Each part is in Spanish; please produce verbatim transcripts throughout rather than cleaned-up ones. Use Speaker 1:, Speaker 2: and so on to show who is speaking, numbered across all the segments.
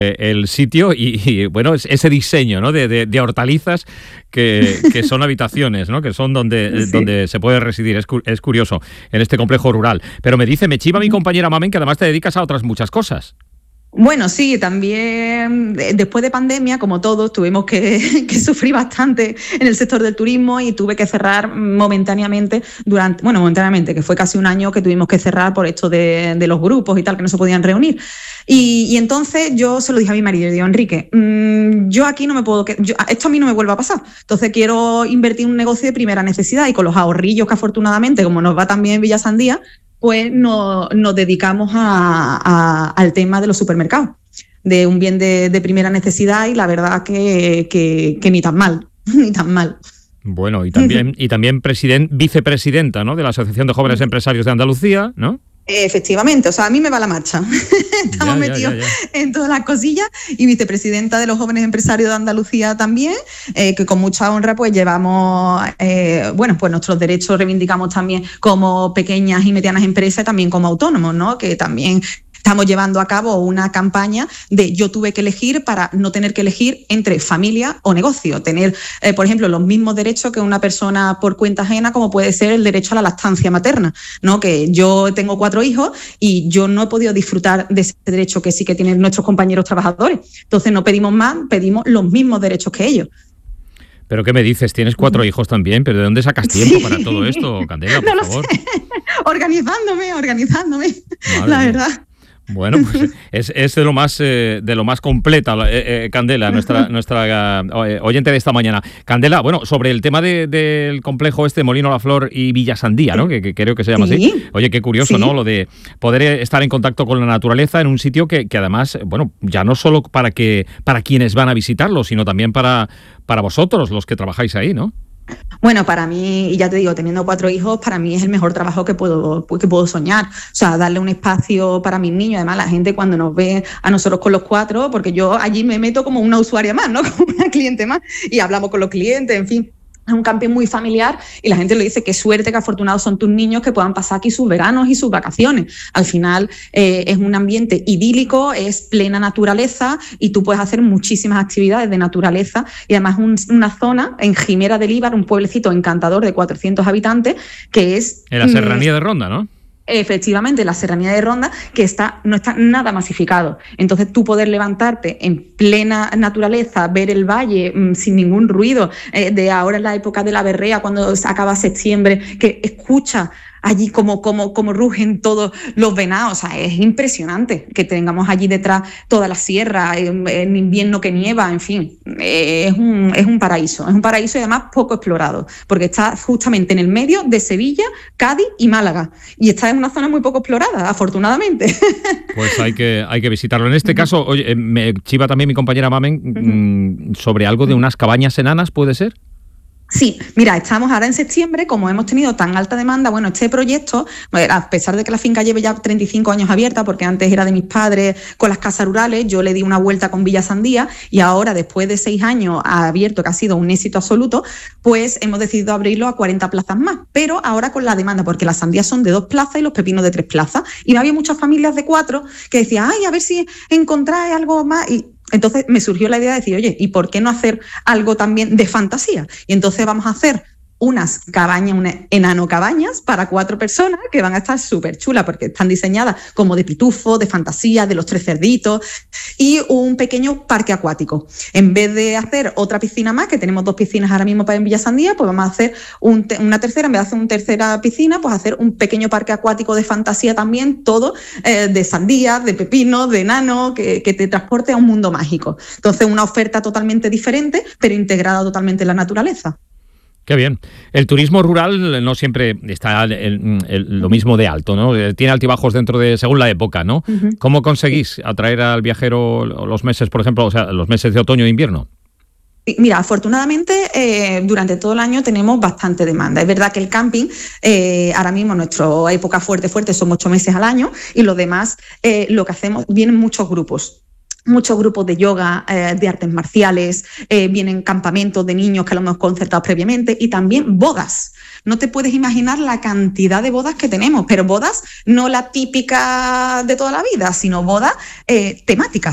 Speaker 1: el sitio y, y bueno, ese diseño, ¿no? de, de, de hortalizas que, que son habitaciones, ¿no? Que son donde, sí. donde se puede residir. Es, es curioso en este complejo rural. Pero me dice, me chiva mi compañera Mamen que además te dedicas a otras muchas cosas.
Speaker 2: Bueno, sí, también después de pandemia, como todos, tuvimos que, que sufrir bastante en el sector del turismo y tuve que cerrar momentáneamente durante, bueno, momentáneamente, que fue casi un año que tuvimos que cerrar por esto de, de los grupos y tal, que no se podían reunir. Y, y entonces yo se lo dije a mi marido, digo, Enrique, mmm, yo aquí no me puedo, yo, esto a mí no me vuelve a pasar. Entonces quiero invertir en un negocio de primera necesidad y con los ahorrillos que afortunadamente, como nos va también en Villa Sandía, pues no, nos dedicamos a, a, al tema de los supermercados, de un bien de, de primera necesidad y la verdad que, que, que ni tan mal, ni tan mal.
Speaker 1: Bueno, y también, y también president, vicepresidenta, ¿no? de la Asociación de Jóvenes Empresarios de Andalucía, ¿no?
Speaker 2: Efectivamente, o sea, a mí me va la marcha. Estamos ya, metidos ya, ya, ya. en todas las cosillas y vicepresidenta de los Jóvenes Empresarios de Andalucía también, eh, que con mucha honra pues llevamos, eh, bueno, pues nuestros derechos reivindicamos también como pequeñas y medianas empresas y también como autónomos, ¿no? Que también estamos llevando a cabo una campaña de yo tuve que elegir para no tener que elegir entre familia o negocio. Tener, eh, por ejemplo, los mismos derechos que una persona por cuenta ajena, como puede ser el derecho a la lactancia materna, ¿no? Que yo tengo cuatro hijos y yo no he podido disfrutar de ese derecho que sí que tienen nuestros compañeros trabajadores. Entonces no pedimos más, pedimos los mismos derechos que ellos.
Speaker 1: ¿Pero qué me dices? Tienes cuatro hijos también, ¿pero de dónde sacas tiempo sí. para todo esto, Candela, por
Speaker 2: no lo
Speaker 1: favor?
Speaker 2: Sé. Organizándome, organizándome, Madre la verdad.
Speaker 1: Mía. Bueno, pues es, es de lo más eh, de lo más completa, eh, eh, Candela, nuestra nuestra eh, oyente de esta mañana. Candela, bueno, sobre el tema de, del complejo este Molino La Flor y Villa Sandía, ¿no? Que, que creo que se llama sí. así. Oye, qué curioso, sí. ¿no? Lo de poder estar en contacto con la naturaleza en un sitio que, que además, bueno, ya no solo para que para quienes van a visitarlo, sino también para para vosotros, los que trabajáis ahí, ¿no?
Speaker 2: Bueno, para mí, y ya te digo, teniendo cuatro hijos, para mí es el mejor trabajo que puedo, que puedo soñar. O sea, darle un espacio para mis niños. Además, la gente cuando nos ve a nosotros con los cuatro, porque yo allí me meto como una usuaria más, ¿no? Como una cliente más, y hablamos con los clientes, en fin. Es un camping muy familiar y la gente le dice qué suerte, qué afortunados son tus niños que puedan pasar aquí sus veranos y sus vacaciones. Al final eh, es un ambiente idílico, es plena naturaleza y tú puedes hacer muchísimas actividades de naturaleza y además un, una zona en Jimera del Íbar, un pueblecito encantador de cuatrocientos habitantes que es...
Speaker 1: En la serranía de Ronda, ¿no?
Speaker 2: Efectivamente, la serranía de Ronda, que está, no está nada masificado. Entonces, tú poder levantarte en plena naturaleza, ver el valle mmm, sin ningún ruido, eh, de ahora en la época de la berrea, cuando acaba septiembre, que escucha allí como, como, como rugen todos los venados. O sea, es impresionante que tengamos allí detrás toda la sierra, en, en invierno que nieva, en fin, eh, es, un, es un paraíso, es un paraíso y además poco explorado, porque está justamente en el medio de Sevilla, Cádiz y Málaga, y está en una zona muy poco explorada, afortunadamente.
Speaker 1: Pues hay que, hay que visitarlo. En este uh-huh. caso, oye, me chiva también mi compañera Mamen uh-huh. sobre algo de unas cabañas enanas, ¿puede ser?
Speaker 2: Sí, mira, estamos ahora en septiembre, como hemos tenido tan alta demanda, bueno, este proyecto, a pesar de que la finca lleve ya treinta y cinco años abierta, porque antes era de mis padres con las casas rurales, yo le di una vuelta con Villa Sandía y ahora, después de seis años ha abierto, que ha sido un éxito absoluto, pues hemos decidido abrirlo a cuarenta plazas más, pero ahora con la demanda, porque las sandías son de dos plazas y los pepinos de tres plazas, y había muchas familias de cuatro que decían, ay, a ver si encontráis algo más, y entonces me surgió la idea de decir, oye, ¿y por qué no hacer algo también de fantasía? Y entonces vamos a hacer unas cabañas, unas enano cabañas para cuatro personas que van a estar súper chulas porque están diseñadas como de pitufo, de fantasía, de los tres cerditos y un pequeño parque acuático. En vez de hacer otra piscina más, que tenemos dos piscinas ahora mismo para en Villa Sandía, pues vamos a hacer un te- una tercera, en vez de hacer una tercera piscina, pues hacer un pequeño parque acuático de fantasía también, todo eh, de sandías, de pepinos, de enano, que, que te transporte a un mundo mágico. Entonces una oferta totalmente diferente, pero integrada totalmente en la naturaleza.
Speaker 1: Qué bien. El turismo rural no siempre está el, el, lo mismo de alto, ¿no? Tiene altibajos dentro de, según la época, ¿no? Uh-huh. ¿Cómo conseguís atraer al viajero los meses, por ejemplo, o sea, los meses de otoño e invierno?
Speaker 2: Mira, afortunadamente eh, durante todo el año tenemos bastante demanda. Es verdad que el camping, eh, ahora mismo nuestra época fuerte, fuerte son ocho meses al año y los demás, eh, lo que hacemos, vienen muchos grupos. Muchos grupos de yoga, eh, de artes marciales, eh, vienen campamentos de niños que lo hemos concertado previamente y también bodas. No te puedes imaginar la cantidad de bodas que tenemos, pero bodas no la típica de toda la vida, sino bodas eh, temáticas.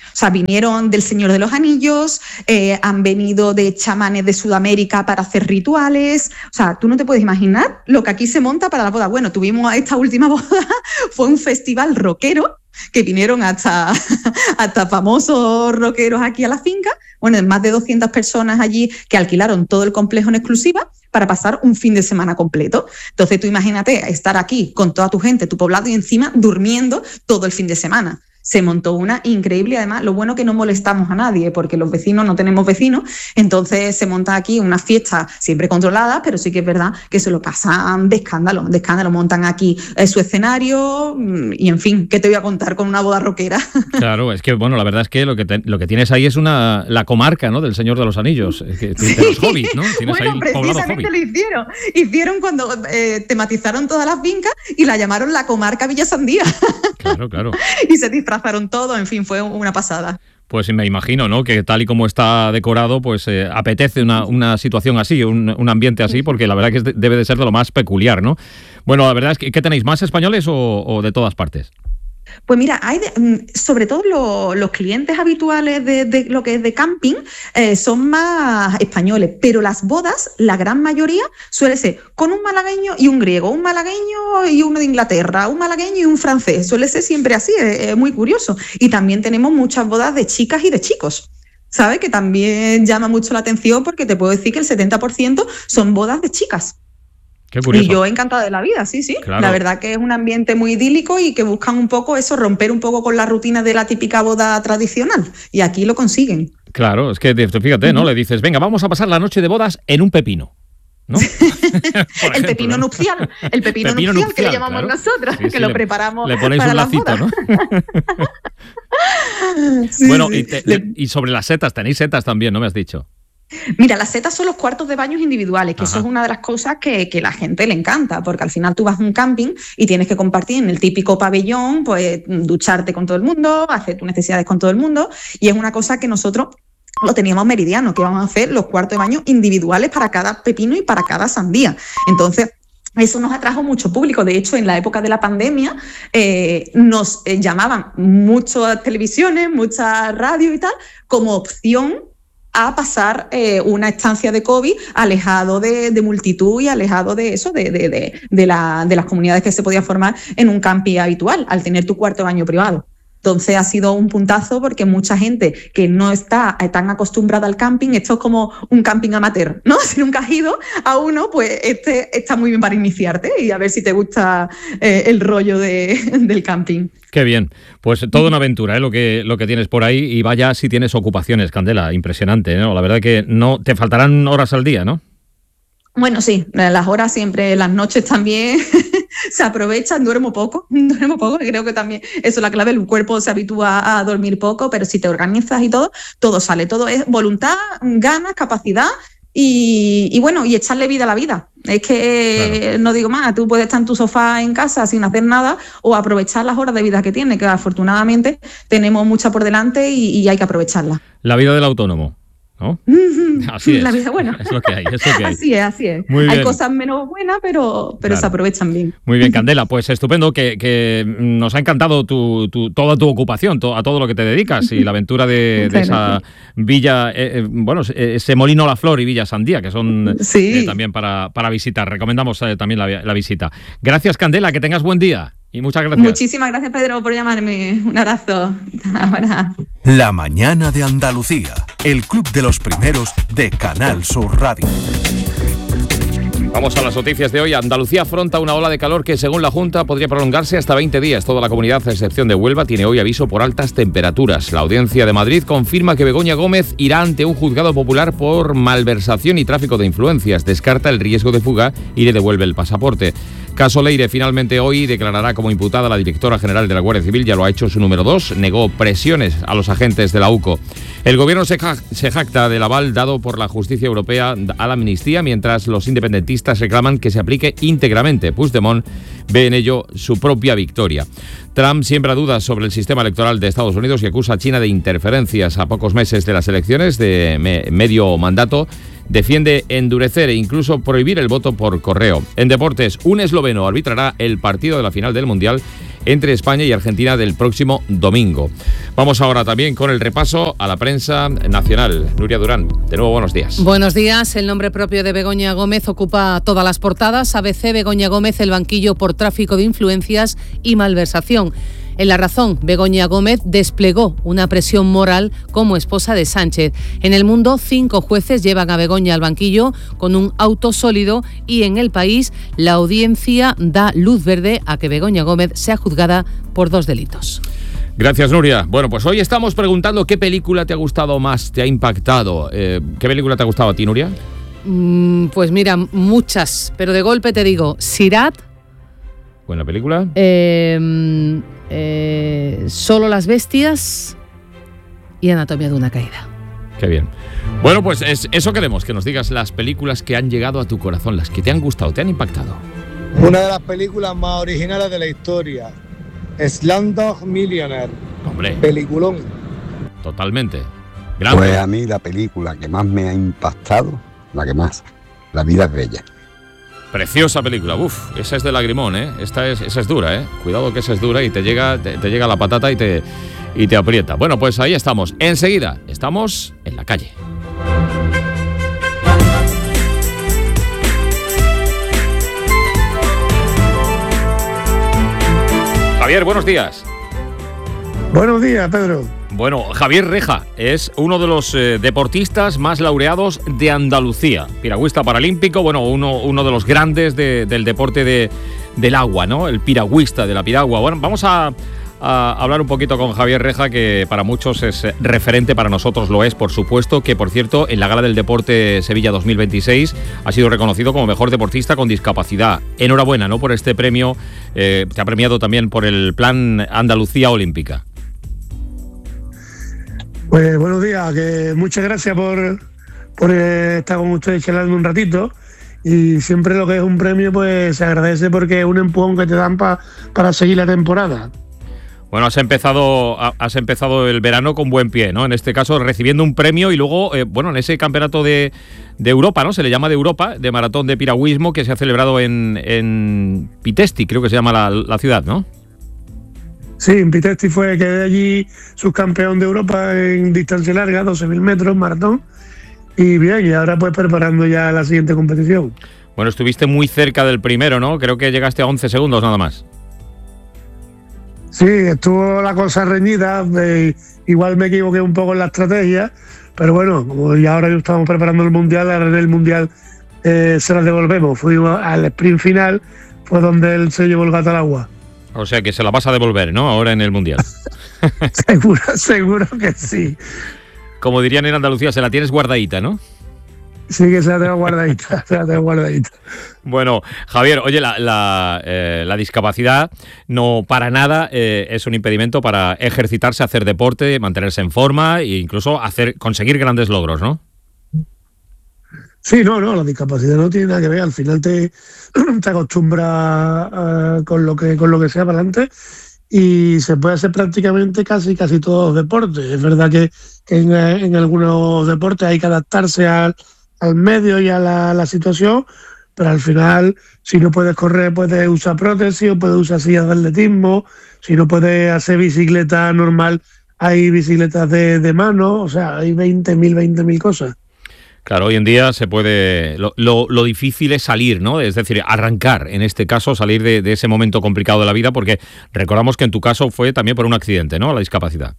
Speaker 2: sea, vinieron del Señor de los Anillos, eh, han venido de chamanes de Sudamérica para hacer rituales. O sea, tú no te puedes imaginar lo que aquí se monta para la boda. Bueno, tuvimos esta última boda, fue un festival rockero, que vinieron hasta, hasta famosos rockeros aquí a la finca. Bueno, más de doscientas personas allí que alquilaron todo el complejo en exclusiva para pasar un fin de semana completo. Entonces tú imagínate estar aquí con toda tu gente, tu poblado, y encima durmiendo todo el fin de semana. Se montó una increíble, además lo bueno que no molestamos a nadie, porque los vecinos no tenemos vecinos, entonces se monta aquí una fiesta siempre controlada, pero sí que es verdad que se lo pasan de escándalo, de escándalo, montan aquí eh, su escenario y en fin, ¿qué te voy a contar con una boda rockera?
Speaker 1: Claro, es que bueno, la verdad es que lo que, te, lo que tienes ahí es una la comarca, ¿no?, del Señor de los Anillos, es que, de los hobbits, ¿no? Tienes
Speaker 2: bueno,
Speaker 1: ahí
Speaker 2: precisamente lo hicieron, hicieron cuando eh, tematizaron todas las fincas y la llamaron la comarca Villa Sandía.
Speaker 1: Claro, claro.
Speaker 2: Y se disfrazaron todo, en fin, fue una pasada.
Speaker 1: Pues me imagino, ¿no?, que tal y como está decorado, pues eh, apetece una, una situación así, un, un ambiente así, porque la verdad que es de, debe de ser de lo más peculiar, ¿no? Bueno, la verdad es que ¿qué tenéis, más españoles o, o de todas partes?
Speaker 2: Pues mira, hay de, sobre todo lo, los clientes habituales de, de lo que es de camping eh, son más españoles, pero las bodas, la gran mayoría suele ser con un malagueño y un griego, un malagueño y uno de Inglaterra, un malagueño y un francés, suele ser siempre así, es, es muy curioso. Y también tenemos muchas bodas de chicas y de chicos, ¿sabes? Que también llama mucho la atención porque te puedo decir que el setenta por ciento son bodas de chicas.
Speaker 1: Qué curioso.
Speaker 2: Y yo encantada de la vida, sí, sí. Claro. La verdad que es un ambiente muy idílico y que buscan un poco eso, romper un poco con la rutina de la típica boda tradicional. Y aquí lo consiguen.
Speaker 1: Claro, es que fíjate, ¿no? Le dices, venga, vamos a pasar la noche de bodas en un pepino, ¿no?
Speaker 2: el
Speaker 1: ejemplo,
Speaker 2: pepino
Speaker 1: ¿no?
Speaker 2: nupcial, el pepino,
Speaker 1: pepino
Speaker 2: nupcial,
Speaker 1: nupcial,
Speaker 2: que le llamamos
Speaker 1: claro.
Speaker 2: nosotros,
Speaker 1: Sí,
Speaker 2: que
Speaker 1: sí,
Speaker 2: lo
Speaker 1: le,
Speaker 2: preparamos
Speaker 1: le ponéis
Speaker 2: para
Speaker 1: un lacito, ¿no?
Speaker 2: sí,
Speaker 1: bueno,
Speaker 2: sí.
Speaker 1: y, te, le, y sobre las setas, tenéis setas también, ¿no me has dicho?
Speaker 2: Mira, las setas son los cuartos de baños individuales, que Ajá. eso es una de las cosas que, que la gente le encanta, porque al final tú vas a un camping y tienes que compartir en el típico pabellón, pues ducharte con todo el mundo, hacer tus necesidades con todo el mundo, y es una cosa que nosotros lo teníamos meridiano, que vamos a hacer los cuartos de baño individuales para cada pepino y para cada sandía. Entonces, eso nos atrajo mucho público. De hecho, en la época de la pandemia eh, nos eh, llamaban muchas televisiones, muchas radios y tal, como opción a pasar eh, una estancia de COVID alejado de, de multitud y alejado de eso, de, de, de, de, la, de las comunidades que se podían formar en un camping habitual, al tener tu cuarto de baño privado. Entonces ha sido un puntazo porque mucha gente que no está tan acostumbrada al camping, esto es como un camping amateur, ¿no? Si nunca has ido a uno, pues este está muy bien para iniciarte y a ver si te gusta eh, el rollo de, del camping.
Speaker 1: Qué bien, pues toda una aventura, ¿eh? lo que lo que tienes por ahí, y vaya si tienes ocupaciones, Candela, impresionante, ¿no? La verdad que no te faltarán horas al día, ¿no?
Speaker 2: Bueno, sí, las horas siempre, las noches también se aprovechan, duermo poco, duermo poco, creo que también eso es la clave, el cuerpo se habitúa a dormir poco, pero si te organizas y todo, todo sale, todo es voluntad, ganas, capacidad y, y bueno, y echarle vida a la vida. Es que claro. No digo más, tú puedes estar en tu sofá en casa sin hacer nada o aprovechar las horas de vida que tienes, que afortunadamente tenemos muchas por delante y, y hay que aprovecharlas.
Speaker 1: La vida del autónomo, ¿no? Así es.
Speaker 2: La vida buena.
Speaker 1: Es lo que hay, es lo que hay.
Speaker 2: Así es, así es.
Speaker 1: Muy
Speaker 2: hay
Speaker 1: bien.
Speaker 2: cosas menos buenas, pero, pero claro. se aprovechan bien.
Speaker 1: Muy bien, Candela, pues estupendo, que, que nos ha encantado tu, tu, toda tu ocupación, to, a todo lo que te dedicas y la aventura de, de esa villa, eh, bueno, ese Molino La Flor y Villa Sandía, que son
Speaker 2: sí.
Speaker 1: eh, también para, para visitar. Recomendamos eh, también la, la visita. Gracias, Candela, que tengas buen día. Y muchas gracias.
Speaker 2: Muchísimas gracias, Pedro, por llamarme. Un abrazo.
Speaker 3: La mañana de Andalucía, el club de los primeros de Canal Sur Radio.
Speaker 1: Vamos a las noticias de hoy. Andalucía afronta una ola de calor que, según la Junta, podría prolongarse hasta veinte días. Toda la comunidad, a excepción de Huelva, tiene hoy aviso por altas temperaturas. La Audiencia de Madrid confirma que Begoña Gómez irá ante un juzgado popular por malversación y tráfico de influencias. Descarta el riesgo de fuga y le devuelve el pasaporte. Caso Leire finalmente hoy declarará como imputada la directora general de la Guardia Civil, ya lo ha hecho su número dos, negó presiones a los agentes de la U C O. El gobierno se, ja- se jacta del aval dado por la justicia europea a la amnistía, mientras los independentistas reclaman que se aplique íntegramente. Puigdemont ve en ello su propia victoria. Trump siembra dudas sobre el sistema electoral de Estados Unidos y acusa a China de interferencias a pocos meses de las elecciones de me- medio mandato. Defiende endurecer e incluso prohibir el voto por correo. En deportes, un esloveno arbitrará el partido de la final del Mundial entre España y Argentina del próximo domingo. Vamos ahora también con el repaso a la prensa nacional. Nuria Durán, de nuevo buenos días.
Speaker 4: Buenos días. El nombre propio de Begoña Gómez ocupa todas las portadas. A B C, Begoña Gómez, el banquillo por tráfico de influencias y malversación. En La Razón, Begoña Gómez desplegó una presión moral como esposa de Sánchez. En El Mundo, cinco jueces llevan a Begoña al banquillo con un auto sólido y en El País, la audiencia da luz verde a que Begoña Gómez sea juzgada por dos delitos.
Speaker 1: Gracias, Nuria. Bueno, pues hoy estamos preguntando qué película te ha gustado más, te ha impactado. Eh, ¿Qué película te ha gustado a ti, Nuria?
Speaker 4: Mm, pues mira, muchas, pero de golpe te digo, Sirat.
Speaker 1: Buena película.
Speaker 4: Eh, eh, Solo las bestias y Anatomía de una caída.
Speaker 1: Qué bien. Bueno, pues es, eso queremos, que nos digas las películas que han llegado a tu corazón, las que te han gustado, te han impactado.
Speaker 5: Una de las películas más originales de la historia, Slumdog Millionaire.
Speaker 1: Hombre.
Speaker 5: Peliculón.
Speaker 1: Totalmente. Grande.
Speaker 6: Pues a mí la película que más me ha impactado, la que más, La vida es bella.
Speaker 1: Preciosa película. Uf, esa es de lagrimón, ¿eh? Esta es, esa es dura, ¿eh? Cuidado que esa es dura y te llega, te, te llega la patata y te, y te aprieta. Bueno, pues ahí estamos. Enseguida, estamos en la calle. Javier, buenos días.
Speaker 5: Buenos días, Pedro.
Speaker 1: Bueno, Javier Reja es uno de los eh, deportistas más laureados de Andalucía. Piragüista paralímpico, bueno, uno, uno de los grandes de, del deporte de, del agua, ¿no? El piragüista de la piragua. Bueno, vamos a, a hablar un poquito con Javier Reja, que para muchos es referente, para nosotros lo es, por supuesto, que por cierto, en la Gala del Deporte Sevilla dos mil veintiséis ha sido reconocido como mejor deportista con discapacidad. Enhorabuena, ¿no?, por este premio. Eh, te ha premiado también por el Plan Andalucía Olímpica.
Speaker 7: Pues buenos días, que muchas gracias por, por eh, estar con ustedes charlando un ratito, y siempre lo que es un premio pues se agradece porque es un empujón que te dan pa, para seguir la temporada.
Speaker 1: Bueno, has empezado has empezado el verano con buen pie, ¿no? En este caso recibiendo un premio y luego, eh, bueno, en ese campeonato de, de Europa, ¿no? Se le llama de Europa, de maratón de piragüismo, que se ha celebrado en, en Pitesti, creo que se llama la, la ciudad, ¿no?
Speaker 7: Sí, en Pitesti fue que de allí subcampeón de Europa en distancia larga, doce mil metros, maratón. Y bien, y ahora pues preparando ya la siguiente competición.
Speaker 1: Bueno, estuviste muy cerca del primero, ¿no? Creo que llegaste a once segundos nada más.
Speaker 7: Sí, estuvo la cosa reñida, eh, igual me equivoqué un poco en la estrategia, pero bueno, como ya ahora estamos preparando el Mundial, ahora en el Mundial eh, se las devolvemos. Fuimos al sprint final, fue donde él se llevó el gato al agua.
Speaker 1: O sea que se la vas a devolver, ¿no? Ahora en el Mundial.
Speaker 7: seguro, seguro que sí.
Speaker 1: Como dirían en Andalucía, se la tienes guardadita, ¿no?
Speaker 7: Sí, que se la tengo guardadita, se la tengo guardadita.
Speaker 1: Bueno, Javier, oye, la, la, eh, la discapacidad no para nada eh, es un impedimento para ejercitarse, hacer deporte, mantenerse en forma e incluso hacer, conseguir grandes logros, ¿no?
Speaker 7: Sí, no, no, la discapacidad no tiene nada que ver. Al final te, te acostumbras uh, con lo que con lo que sea para adelante y se puede hacer prácticamente casi casi todos los deportes. Es verdad que, que en, en algunos deportes hay que adaptarse al, al medio y a la, la situación, pero al final, si no puedes correr, puedes usar prótesis o puedes usar sillas de atletismo. Si no puedes hacer bicicleta normal, hay bicicletas de, de mano. O sea, hay veinte mil, veinte mil cosas.
Speaker 1: Claro, hoy en día se puede. Lo, lo, lo difícil es salir, ¿no? Es decir, arrancar, en este caso, salir de, de ese momento complicado de la vida, porque recordamos que en tu caso fue también por un accidente, ¿no? La discapacidad.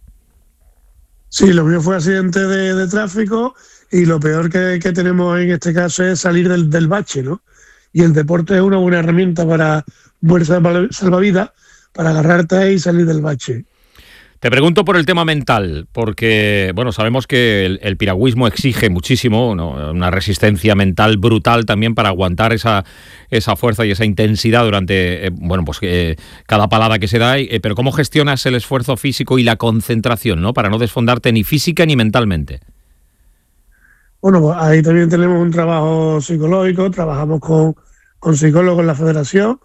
Speaker 7: Sí, lo mío fue accidente de, de tráfico y lo peor que, que tenemos en este caso es salir del, del bache, ¿no? Y el deporte es una buena herramienta para fuerza salvavidas, para agarrarte y salir del bache.
Speaker 1: Te pregunto por el tema mental, porque bueno, sabemos que el, el piragüismo exige muchísimo, ¿no? Una resistencia mental brutal también para aguantar esa, esa fuerza y esa intensidad durante eh, bueno, pues eh, cada palada que se da. Eh, pero ¿cómo gestionas el esfuerzo físico y la concentración, ¿no? Para no desfondarte ni física ni mentalmente.
Speaker 7: Bueno, pues ahí también tenemos un trabajo psicológico, trabajamos con, con psicólogos en la federación.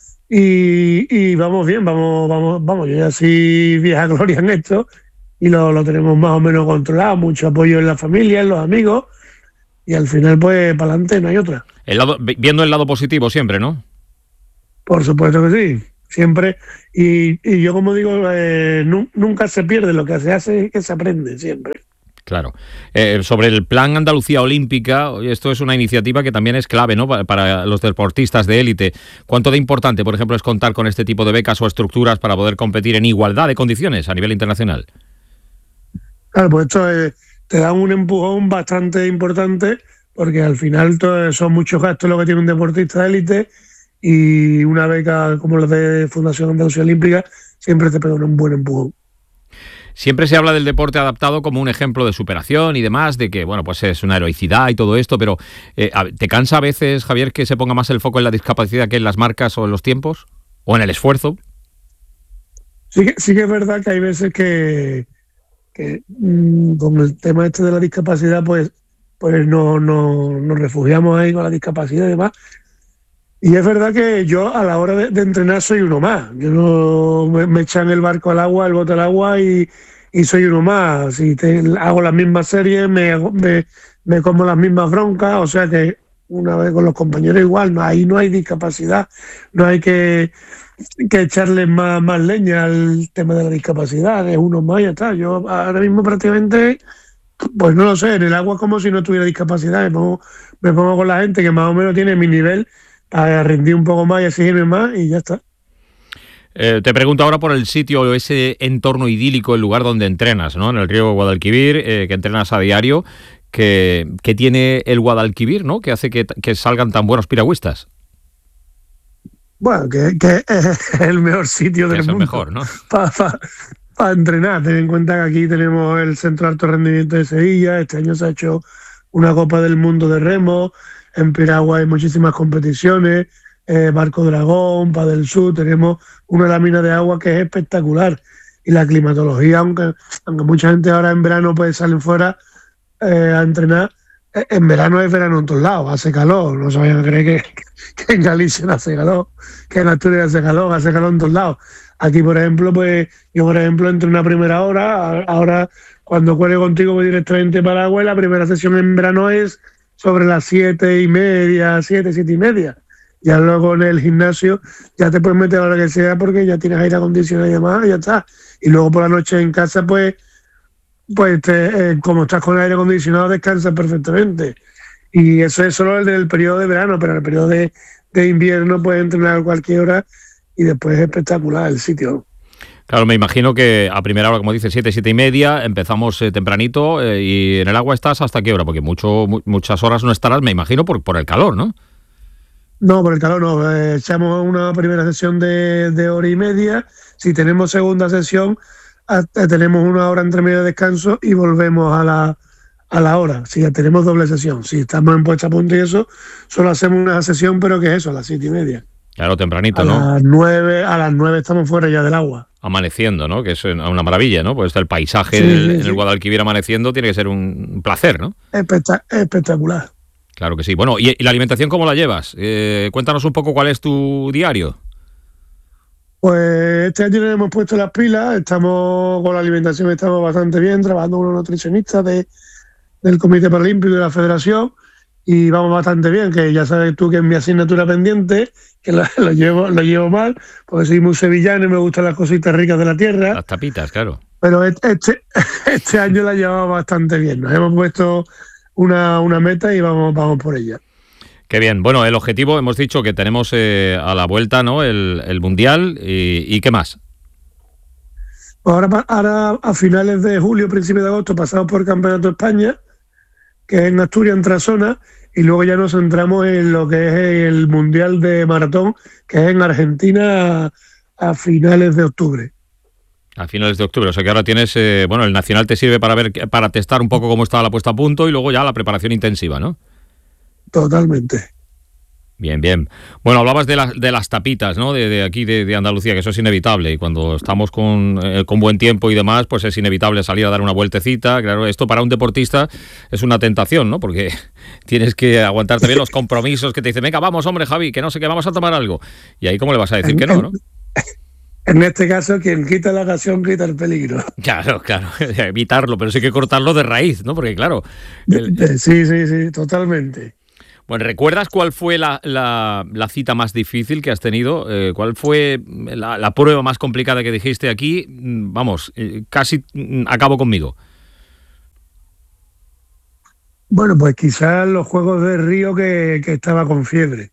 Speaker 7: Y, y vamos bien, vamos, vamos, vamos, yo ya soy vieja gloria en esto y lo, lo tenemos más o menos controlado, mucho apoyo en la familia, en los amigos y al final pues para adelante no hay otra.
Speaker 1: El lado, viendo el lado positivo siempre, ¿no?
Speaker 7: Por supuesto que sí. siempre. Y, y yo, como digo, eh, nu- nunca se pierde, lo que se hace es que se aprende siempre.
Speaker 1: Claro. Eh, sobre el Plan Andalucía Olímpica, esto es una iniciativa que también es clave, ¿no?, para los deportistas de élite. ¿Cuánto de importante, por ejemplo, es contar con este tipo de becas o estructuras para poder competir en igualdad de condiciones a nivel internacional?
Speaker 7: Claro, pues esto es, te da un empujón bastante importante, porque al final todo, son muchos gastos lo que tiene un deportista de élite, y una beca como la de Fundación Andalucía Olímpica siempre te pega un buen empujón.
Speaker 1: Siempre se habla del deporte adaptado como un ejemplo de superación y demás, de que, bueno, pues es una heroicidad y todo esto, pero eh, ¿te cansa a veces, Javier, que se ponga más el foco en la discapacidad que en las marcas o en los tiempos? ¿O en el esfuerzo?
Speaker 7: Sí que, sí que es verdad que hay veces que, que mmm, con el tema este de la discapacidad, pues, pues no, no, nos refugiamos ahí con la discapacidad y demás. Y es verdad que yo a la hora de, de entrenar soy uno más. Yo no me, me echan el barco al agua, el bote al agua y, y soy uno más. Si te, hago las mismas series, me, me, me como las mismas broncas, o sea que una vez con los compañeros igual, no, ahí no hay discapacidad, no hay que, que echarle más, más leña al tema de la discapacidad, es uno más y ya está. Yo ahora mismo prácticamente, pues no lo sé, en el agua como si no tuviera discapacidad, me pongo, me pongo con la gente que más o menos tiene mi nivel, a rendir un poco más y exigirme más y ya está.
Speaker 1: Eh, te pregunto ahora por el sitio o ese entorno idílico, el lugar donde entrenas, ¿no? En el río Guadalquivir, eh, que entrenas a diario. ¿Qué que tiene el Guadalquivir, ¿no?, que hace que, que salgan tan buenos piragüistas?
Speaker 7: Bueno, que, que es el mejor sitio del
Speaker 1: es
Speaker 7: mundo.
Speaker 1: Es el mejor, ¿no?
Speaker 7: Para pa, pa entrenar. Ten en cuenta que aquí tenemos el Centro de Alto Rendimiento de Sevilla. Este año se ha hecho una Copa del Mundo de remo. En piragua hay muchísimas competiciones, eh, Barco Dragón, Padel Sur, tenemos una lámina de agua que es espectacular. Y la climatología, aunque, aunque mucha gente ahora en verano pues salen fuera eh, a entrenar, eh, en verano es verano en todos lados, hace calor, no se vayan a creer que, que en Galicia no hace calor, que en Asturias hace calor, hace calor en todos lados. Aquí, por ejemplo, pues yo, por ejemplo, entro una primera hora, ahora cuando cuelgue contigo voy directamente para el agua y la primera sesión en verano es sobre las siete y media, siete, siete y media. Ya luego en el gimnasio ya te puedes meter a la hora que sea porque ya tienes aire acondicionado y demás, y ya está. Y luego por la noche en casa, pues, pues te, eh, como estás con el aire acondicionado, descansas perfectamente. Y eso es solo el del periodo de verano, pero en el periodo de, de invierno puedes entrenar a cualquier hora y después es espectacular el sitio.
Speaker 1: Claro, me imagino que a primera hora, como dices, siete, siete y media, empezamos eh, tempranito eh, y en el agua estás ¿hasta qué hora? Porque mucho, mu- muchas horas no estarás, me imagino, por, por el calor, ¿no?
Speaker 7: No, por el calor no. Eh, echamos una primera sesión de, de hora y media. Si tenemos segunda sesión, hasta tenemos una hora entre medio de descanso y volvemos a la, a la hora. Si ya tenemos doble sesión. Si estamos en puesta a punto y eso, solo hacemos una sesión, pero que es eso, a las siete y media.
Speaker 1: Claro, tempranito,
Speaker 7: a
Speaker 1: ¿no?
Speaker 7: Las nueve, a las nueve estamos fuera ya del agua.
Speaker 1: Amaneciendo, ¿no? Que es una maravilla, ¿no? Pues el paisaje
Speaker 7: Sí,
Speaker 1: del,
Speaker 7: sí,
Speaker 1: en
Speaker 7: sí.
Speaker 1: el Guadalquivir amaneciendo tiene que ser un placer, ¿no?
Speaker 7: Espectac- espectacular.
Speaker 1: Claro que sí. Bueno, ¿y, y la alimentación cómo la llevas? Eh, cuéntanos un poco cuál es tu diario.
Speaker 7: Pues este año le hemos puesto las pilas, estamos con la alimentación, estamos bastante bien, trabajando con unos nutricionistas de, del Comité Paralímpico y de la Federación, y vamos bastante bien, que ya sabes tú que es mi asignatura pendiente, que lo, lo llevo lo llevo mal, porque soy muy sevillano y me gustan las cositas ricas de la tierra.
Speaker 1: Las tapitas, claro.
Speaker 7: Pero este, este año la llevamos bastante bien, nos hemos puesto una, una meta y vamos, vamos por ella.
Speaker 1: Qué bien. Bueno, el objetivo, hemos dicho que tenemos eh, a la vuelta, ¿no? El, el Mundial y, y ¿qué más?
Speaker 7: Pues ahora, ahora a finales de julio, principios de agosto, pasamos por el Campeonato de España, que es en Asturias, en Trasona, y luego ya nos centramos en lo que es el Mundial de Maratón, que es en Argentina a, a finales de octubre.
Speaker 1: A finales de octubre, o sea que ahora tienes, eh, bueno, el Nacional te sirve para ver, para testar un poco cómo está la puesta a punto y luego ya la preparación intensiva, ¿no?
Speaker 7: Totalmente.
Speaker 1: Bien, bien. Bueno, hablabas de, la, de las tapitas, ¿no? De, de aquí, de, de Andalucía, que eso es inevitable. Y cuando estamos con, eh, con buen tiempo y demás, pues es inevitable salir a dar una vueltecita. Claro, esto para un deportista es una tentación, ¿no? Porque tienes que aguantar también los compromisos que te dicen, venga, vamos, hombre, Javi, que no sé qué, vamos a tomar algo. Y ahí, ¿cómo le vas a decir
Speaker 7: en,
Speaker 1: que no, no?
Speaker 7: En este caso, quien quita la ocasión quita el peligro.
Speaker 1: Claro, claro, evitarlo, pero sí hay que cortarlo de raíz, ¿no? Porque, claro... El...
Speaker 7: Sí, sí, sí, totalmente.
Speaker 1: Bueno, ¿recuerdas cuál fue la, la, la cita más difícil que has tenido? Eh, ¿Cuál fue la, la prueba más complicada que dijiste aquí? Vamos, eh, casi acabo conmigo.
Speaker 7: Bueno, pues quizás los Juegos de Río que, que estaba con fiebre.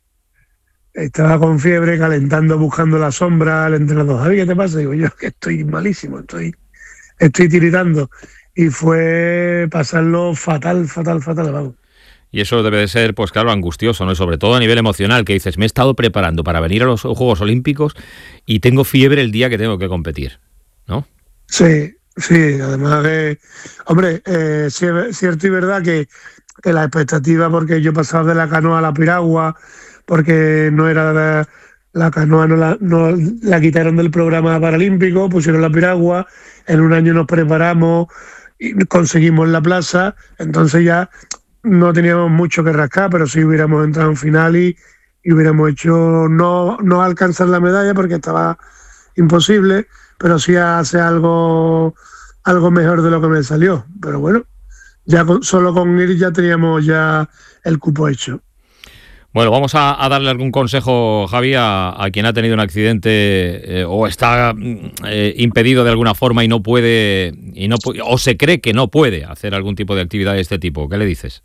Speaker 7: Estaba con fiebre, calentando, buscando la sombra al entrenador. Javi, ¿qué te pasa? Digo, yo que estoy malísimo, estoy, estoy tiritando. Y fue pasarlo fatal, fatal, fatal, vamos.
Speaker 1: Y eso debe de ser, pues claro, angustioso, ¿no? Y sobre todo a nivel emocional, que dices, me he estado preparando para venir a los Juegos Olímpicos y tengo fiebre el día que tengo que competir, ¿no?
Speaker 7: Sí, sí, además de... Hombre, eh, sí, es cierto y verdad que, que la expectativa, porque yo pasaba de la canoa a la piragua, porque no era la, la canoa, no la, no la quitaron del programa paralímpico, pusieron la piragua, en un año nos preparamos y conseguimos la plaza, entonces ya no teníamos mucho que rascar, pero sí hubiéramos entrado en final y, y hubiéramos hecho no, no alcanzar la medalla porque estaba imposible, pero sí hacer algo, algo mejor de lo que me salió. Pero bueno, ya con, solo con ir ya teníamos ya el cupo hecho.
Speaker 1: Bueno, vamos a, a darle algún consejo, Javi, a, a quien ha tenido un accidente eh, o está eh, impedido de alguna forma y no puede, y no o se cree que no puede hacer algún tipo de actividad de este tipo. ¿Qué le dices?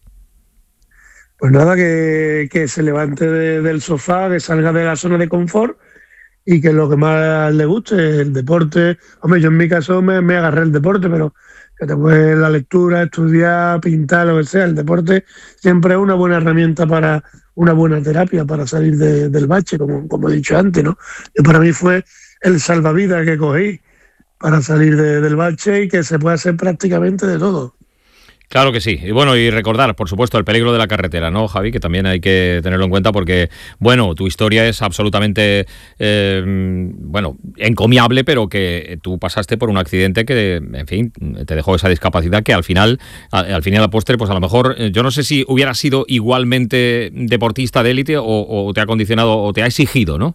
Speaker 7: Pues nada, que, que se levante de, del sofá, que salga de la zona de confort y que lo que más le guste es el deporte. Hombre, yo en mi caso me, me agarré el deporte, pero que te puedes la lectura, estudiar, pintar, lo que sea. El deporte siempre es una buena herramienta para una buena terapia para salir de, del bache, como, como he dicho antes, ¿no? Y para mí fue el salvavidas que cogí para salir de, del bache y que se puede hacer prácticamente de todo.
Speaker 1: Claro que sí. Y bueno, y recordar, por supuesto, el peligro de la carretera, ¿no, Javi? Que también hay que tenerlo en cuenta porque, bueno, tu historia es absolutamente, eh, bueno, encomiable, pero que tú pasaste por un accidente que, en fin, te dejó esa discapacidad que al final, al, al fin y a la postre, pues a lo mejor, yo no sé si hubieras sido igualmente deportista de élite o, o te ha condicionado o te ha exigido, ¿no?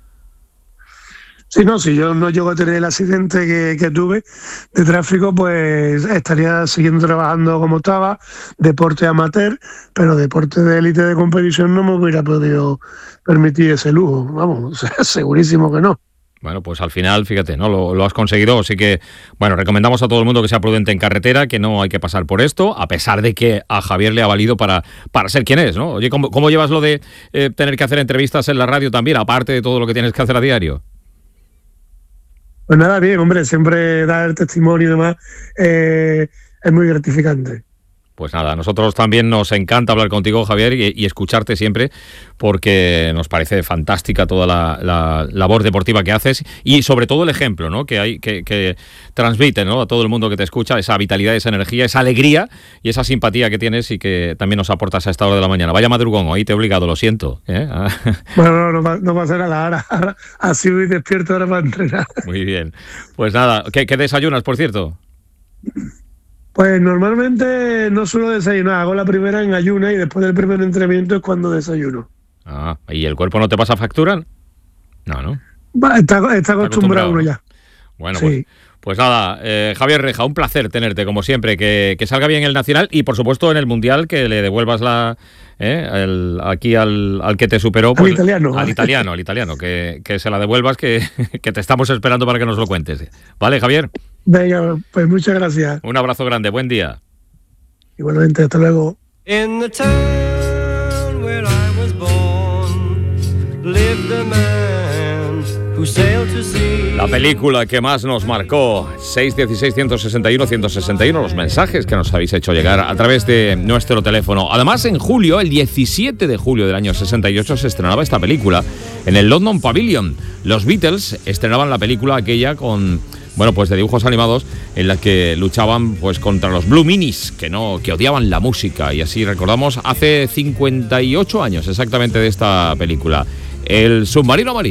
Speaker 7: Sí, no, si yo no llego a tener el accidente que, que tuve de tráfico, pues estaría siguiendo trabajando como estaba, deporte amateur, pero deporte de élite de competición no me hubiera podido permitir ese lujo, vamos, segurísimo que no.
Speaker 1: Bueno, pues al final, fíjate, ¿no? Lo, lo has conseguido, así que, bueno, recomendamos a todo el mundo que sea prudente en carretera, que no hay que pasar por esto, a pesar de que a Javier le ha valido para, para ser quien es, ¿no? Oye, ¿cómo, cómo llevas lo de eh, tener que hacer entrevistas en la radio también, aparte de todo lo que tienes que hacer a diario?
Speaker 7: Pues nada, bien, hombre, siempre dar el testimonio y demás eh, es muy gratificante.
Speaker 1: Pues nada, a nosotros también nos encanta hablar contigo, Javier, y, y escucharte siempre, porque nos parece fantástica toda la, la labor deportiva que haces y sobre todo el ejemplo, ¿no? que hay que, que transmite, ¿no? a todo el mundo que te escucha, esa vitalidad, esa energía, esa alegría y esa simpatía que tienes y que también nos aportas a esta hora de la mañana. Vaya madrugón, hoy te he obligado, lo siento. ¿eh?
Speaker 7: Bueno, no, no, no pasa nada, ahora, ahora así voy despierto ahora para entrenar.
Speaker 1: Muy bien. Pues nada, ¿qué, qué desayunas, por cierto?
Speaker 7: Pues normalmente no suelo desayunar, hago la primera en ayuna y después del primer entrenamiento es cuando desayuno.
Speaker 1: Ah, ¿y el cuerpo no te pasa factura? No, ¿no?
Speaker 7: Va, está, está acostumbrado, acostumbrado uno ya.
Speaker 1: Bueno,
Speaker 7: sí.
Speaker 1: pues, pues nada, eh, Javier Reja, un placer tenerte como siempre, que, que salga bien el Nacional y por supuesto en el Mundial que le devuelvas la eh, el, aquí al, al que te superó. Pues,
Speaker 7: al italiano.
Speaker 1: Al italiano, al italiano, que, que se la devuelvas, que, que te estamos esperando para que nos lo cuentes. ¿Vale, Javier?
Speaker 7: Venga, pues muchas gracias.
Speaker 1: Un abrazo grande, buen día.
Speaker 7: Igualmente, hasta luego.
Speaker 8: In the town where I was born, lived a man who sailed to sea.
Speaker 1: La película que más nos marcó, seis uno seis, uno seis uno, uno seis uno, los mensajes que nos habéis hecho llegar a través de nuestro teléfono. Además, en julio, el diecisiete de julio del año sesenta y ocho, se estrenaba esta película en el London Pavilion. Los Beatles estrenaban la película aquella con, bueno, pues de dibujos animados en la que luchaban pues contra los Blue Minis, que no, que odiaban la música. Y así recordamos hace cincuenta y ocho años exactamente de esta película, El submarino amarillo.